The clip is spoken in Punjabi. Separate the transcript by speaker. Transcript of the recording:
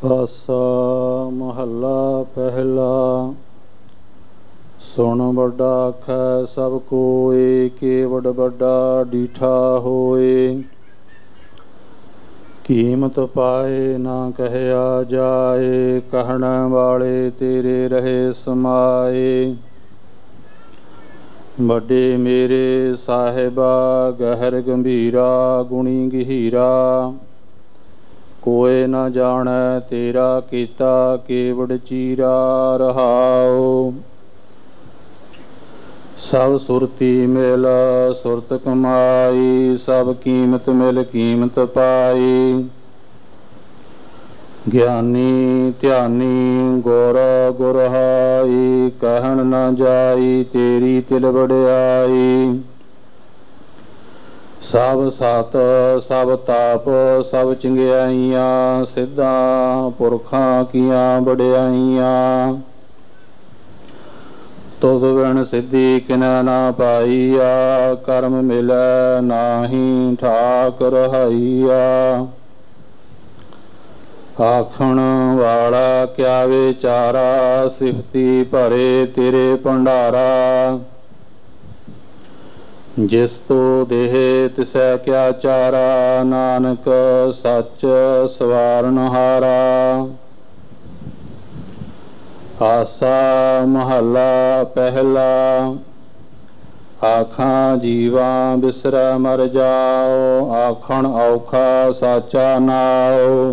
Speaker 1: ਆਸਾ ਮਹੱਲਾ ਪਹਿਲਾ। ਸੁਣ ਵੱਡਾ ਆਖੈ ਸਭ ਕੋਇ, ਕੇਵਡ ਵੱਡਾ ਡੀਠਾ ਹੋਇ। ਕੀਮਤ ਪਾਏ ਨਾ ਕਹਿਆ ਜਾਏ, ਕਹਿਣ ਵਾਲੇ ਤੇਰੇ ਰਹੇ ਸਮਾਏ। ਵੱਡੇ ਮੇਰੇ ਸਾਹਿਬਾ ਗਹਿਰ ਗੰਭੀਰਾ, ਗੁਣੀ ਗਹੀਰਾ। ਕੋਇ ਨ ਜਾਣੈ ਤੇਰਾ ਕੀਤਾ, ਕੇਵਡ ਚੀਰਾ ਰਹਾਉ। ਸਭ ਸੁਰਤੀ ਮਿਲ ਸੁਰਤ ਕਮਾਈ, ਸਭ ਕੀਮਤ ਮਿਲ ਕੀਮਤ ਪਾਈ। ਗਿਆਨੀ ਧਿਆਨੀ ਗੁਰ ਗੁਰਹਾਈ, ਕਹਿਣ ਨ ਜਾਈ ਤੇਰੀ ਤਿਲ ਵਡਿਆਈ। ਸਭ ਸਤ ਸਭ ਤਾਪ ਸਭ ਚੰਗਿਆਈਆਂ, ਸਿੱਧਾਂ ਪੁਰਖਾਂ ਕੀਆਂ ਵਡਿਆਈਆਂ। ਤੁਧ ਬਿਨ ਸਿੱਧੀ ਕਿਨੈ ਨਾ ਪਾਈਆ, ਕਰਮ ਮਿਲੈ ਨਾਹੀ ਠਾਕ ਰਹਾਈਆ। ਆਖਣ ਵਾਲਾ ਕਿਆ ਵਿਚਾਰਾ, ਸਿਫਤੀ ਭਰੇ ਤੇਰੇ ਭੰਡਾਰਾ। ਜਿਸ ਤੋ ਦੇਹ ਤਿਸੈ ਕਿਆ ਚਾਰਾ, ਨਾਨਕ ਸੱਚ ਸਵਾਰਨਹਾਰਾ। ਆਸਾ ਮਹੱਲਾ ਪਹਿਲਾ। ਆਖਾਂ ਜੀਵਾਂ ਬਿਸਰੈ ਮਰ ਜਾਓ, ਆਖਣ ਔਖਾ ਸਾਚਾ ਨਾਉ।